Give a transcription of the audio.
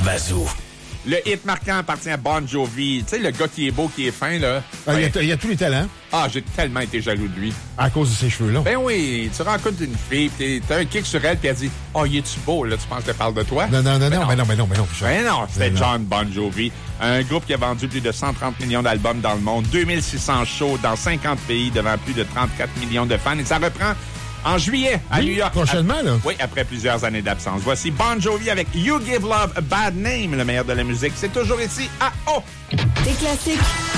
Bazou. Le hit marquant appartient à Bon Jovi. Tu sais, le gars qui est beau, qui est fin, là. Il y a tous les talents. Ah, j'ai tellement été jaloux de lui. À cause de ses cheveux longs. Ben oui, tu rencontres une fille, pis t'as un kick sur elle, puis elle dit « Oh, il est-tu beau, là? Tu penses qu'elle parle de toi? » Non. Ben non. Ben non, c'était John Bon Jovi. Un groupe qui a vendu plus de 130 millions d'albums dans le monde, 2600 shows dans 50 pays devant plus de 34 millions de fans. Et ça reprend en juillet à New York. Prochainement, là. Oui, après plusieurs années d'absence. Voici Bon Jovi avec You Give Love a Bad Name, le meilleur de la musique. C'est toujours ici à O. Des classiques